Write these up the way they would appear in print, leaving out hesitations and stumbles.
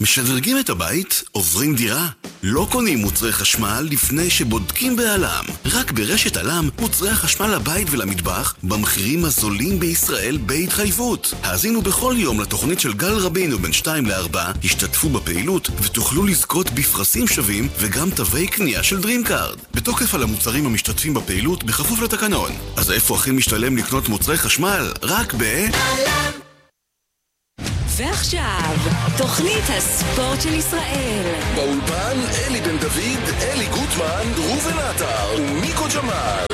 משדרגים את הבית? עוברים דירה? לא קונים מוצרי חשמל לפני שבודקים בעלם. רק ברשת עלם מוצרי החשמל לבית ולמטבח במחירים הזולים בישראל בהתחייבות. האזינו בכל יום לתוכנית של גל רבינו בין 2 ל-4, השתתפו בפעילות ותוכלו לזכות בפרסים שווים וגם תווי קנייה של דרימקארד. בתוקף על המוצרים המשתתפים בפעילות בכפוף לתקנון. אז איפה הכי משתלם לקנות מוצרי חשמל? רק בעלם. ועכשיו, תוכנית הספורט של ישראל. באולפן אלי בן דוד, אלי גוטמן, ראובן עטר ומיקו ג'מאל.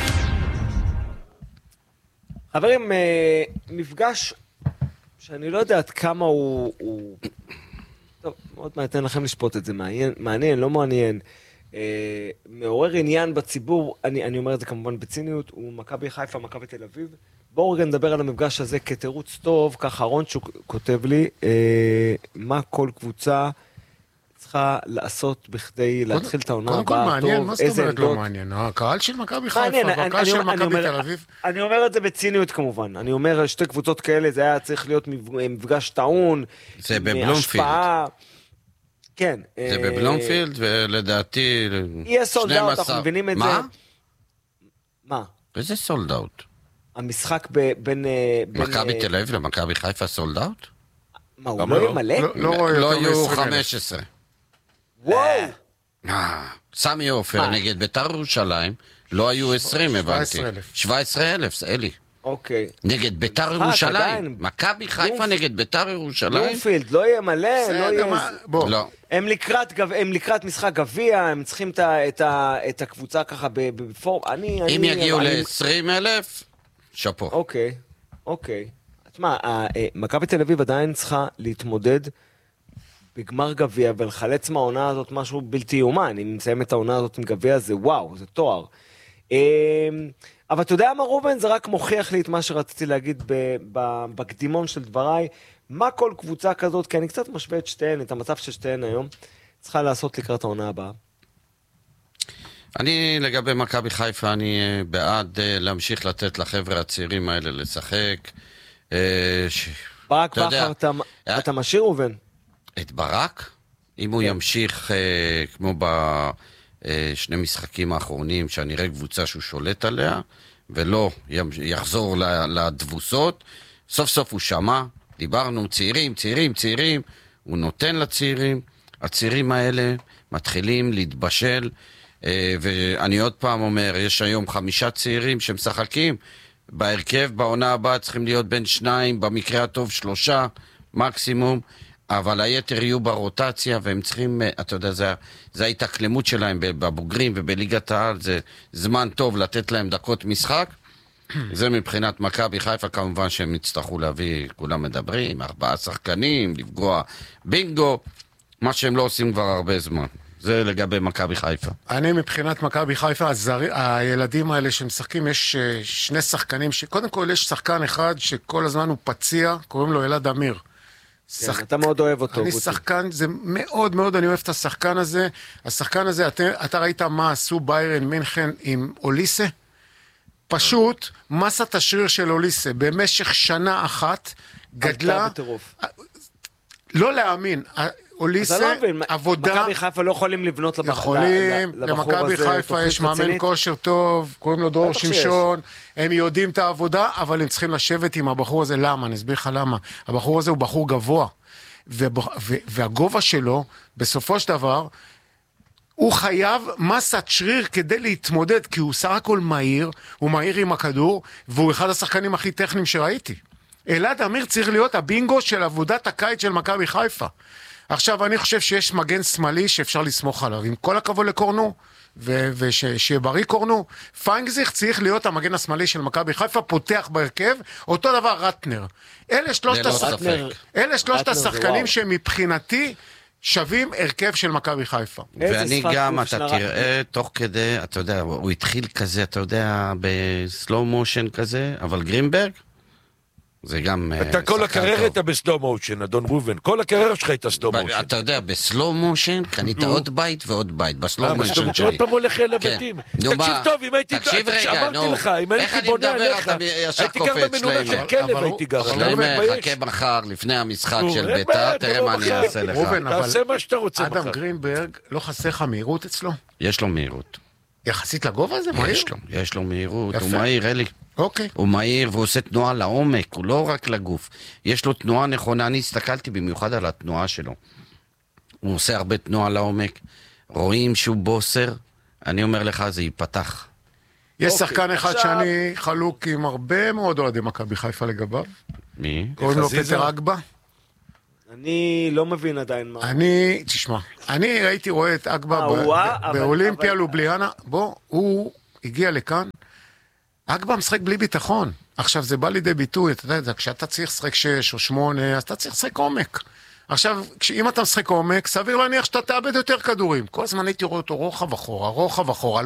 חברים, מפגש שאני לא יודע עד כמה הוא... טוב, מאוד מעניין לכם לשפוט את זה, מעניין, לא מעניין. מעורר עניין בציבור, אני אומר את זה כמובן בציניות, הוא מכבי חיפה, מכבי תל אביב. בואו רגע נדבר על המפגש הזה כתירוץ טוב, ככה רונצ'וק כותב לי, מה כל קבוצה צריכה לעשות בכדי להתחיל את העונה הבאה טוב. קודם כל מעניין, מה זאת אומרת לא מעניין? הקהל של מכבי חיפה, והקהל של מכבי תל אביב. אני אומר את זה בציניות כמובן, אני אומר שתי קבוצות כאלה, זה היה צריך להיות מפגש טעון, זה בבלומפילד. כן. זה בבלומפילד, ולדעתי... יהיה סולד אאוט, אנחנו מבינים את זה. מה? איזה סולד אאוט? המשחק בין... מכבי תל אביב למכבי חיפה סולד אאוט? מה, הוא לא ימלא? לא יהיו 15. וואו! סמי עופר נגד בית"ר ירושלים, לא היו 20, הבנתי. 17,000, אלי. אוקיי. נגד בית"ר ירושלים. מכבי חיפה נגד בית"ר ירושלים. בלומפילד, לא יהיה מלא, לא יהיה... לא. הם לקראת משחק גביע, הם צריכים את הקבוצה ככה בפורם. אם יגיעו ל-20,000, שפו. אוקיי. תשמע, מכבי תל אביב עדיין צריכה להתמודד בגמר גביע ולחלץ מהעונה הזאת משהו בלתי יאומן. אם נסיים את העונה הזאת עם גביע זה וואו, זה תואר. אבל אתה יודע מה רובן? זה רק מוכיח לי את מה שרציתי להגיד בקדימון של דבריי. מה כל קבוצה כזאת, כי אני קצת משווה את שתיהן, את המצב של שתיהן היום, צריכה לעשות לקראת העונה הבאה. אני לגבי מכבי חיפה, אני בעד להמשיך לתת לחבר'ה הצעירים האלה לשחק. ברק בכר, אתה משאיר רובן? את ברק? אם הוא ימשיך כמו בשני משחקים האחרונים, שאני אראה קבוצה שהוא שולט עליה, ולא יחזור לדבוסות, סוף סוף הוא שמע, דיברנו צעירים, הוא נותן לצעירים, הצעירים האלה מתחילים להתבשל, ואני עוד פעם אומר, יש היום 5 צעירים שמשחקים, בהרכב בעונה הבאה צריכים להיות בין 2, במקרה הטוב 3 מקסימום, אבל היתר יהיו ברוטציה, והם צריכים, אתה יודע, זה ההתאקלמות שלהם בבוגרים ובליגת העל, זה זמן טוב לתת להם דקות משחק, זה מבחינת מכבי חיפה, כמובן שהם יצטרכו להביא, כולם מדברים, 4 שחקנים, לפגוע בינגו, מה שהם לא עושים כבר הרבה זמן. זה לגבי מכבי חיפה. אני מבחינת מכבי חיפה, הילדים האלה שמשחקים, יש 2 שחקנים, קודם כל יש שחקן אחד שכל הזמן הוא פציע, קוראים לו אלעד אמיר. כן, אתה מאוד אוהב אותו. אני שחקן, זה מאוד מאוד, אני אוהב את השחקן הזה. השחקן הזה, אתה ראית מה עשו ביירן מינכן עם אוליסה? פשוט, מסת השריר של אוליסה, במשך שנה אחת, גדלה... לא להאמין, אוליסה, עבודה... מכבי חיפה לא יכולים לבנות לבחור הזה. למכבי חיפה יש מאמן כושר טוב, קוראים לו דרור שמשון, הם יודעים את העבודה, אבל הם צריכים לשבת עם הבחור הזה. למה? אני אסביר לך למה. הבחור הזה הוא בחור גבוה, והגובה שלו, בסופו של דבר, הוא חייב מסת שריר כדי להתמודד, כי הוא סך הכל מהיר, הוא מהיר עם הכדור, והוא אחד השחקנים הכי טכניים שראיתי. אלעד אמיר צריך להיות הבינגו של עבודת הקיץ של מכבי חיפה. עכשיו, אני חושב שיש מגן שמאלי שאפשר לסמוך עליו. עם כל הכבוד לקורנו, ושיהיה בריא קורנו, פיינגזיך צריך להיות המגן השמאלי של מכבי חיפה, פותח בהרכב, אותו דבר רטנר. אלה שלושת השחקנים שמבחינתי שווים הרכב של מכבי חיפה. ואני גם, אתה תראה, תוך כדי, אתה יודע, הוא התחיל כזה, אתה יודע, בסלואו מושן כזה, אבל גרינברג, זה גם... אתה כל הקריירה הייתה בסלו מושן, אדון ראובן. כל הקריירה שלך הייתה סלו מושן. אתה יודע, בסלו מושן קנית עוד בית ועוד בית. בסלו מושן שלי. עוד פעם הולך אל הבתים. תקשיב טוב, אם הייתי... אמרתי לך, אם הייתי בונה עליך, הייתי גר במנונה של כלב, הייתי גר. חכה מחר לפני המשחק של בית"ר, תראה מה אני אעשה לך. תעשה מה שאתה רוצה מחר. אדם גרינברג, לא חסר לך מהירות אצלו? יש לו מהירות. יחסית לגובה הזה, מהיר? יש לו מהירות, הוא מהיר, אלי. אוקיי. הוא מהיר והוא עושה תנועה לעומק, הוא לא רק לגוף. יש לו תנועה נכונה, אני הסתכלתי במיוחד על התנועה שלו. הוא עושה הרבה תנועה לעומק. רואים שהוא בוסר, אני אומר לך, זה ייפתח. יש שחקן אחד שאני חלוק עם הרבה מאוד אוהדי מכבי חיפה לגביו. מי? קוראים לו פטר אגבה. אני לא מבין עדיין מה. תשמע, אני הייתי רואה את אגבה באולימפיה לובליאנה, בוא, הוא הגיע לכאן, אגבה משחק בלי ביטחון. עכשיו זה בא לידי ביטוי, אתה יודע, כשאתה צריך לשחק 6 או 8, אז אתה צריך לשחק עומק. עכשיו, אם אתה משחק עומק, סביר להניח שאתה תאבד יותר כדורים. כל הזמן הייתי רואה אותו רוחב אחורה,